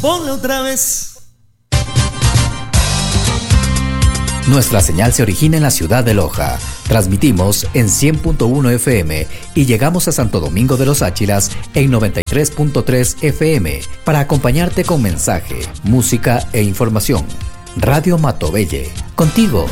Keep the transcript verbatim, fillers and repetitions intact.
ponle otra vez. Nuestra señal se origina en la ciudad de Loja. Transmitimos en cien punto uno F M y llegamos a Santo Domingo de los Áchilas en noventa y tres punto tres F M para acompañarte con mensaje, música e información. Radio Matovelle, contigo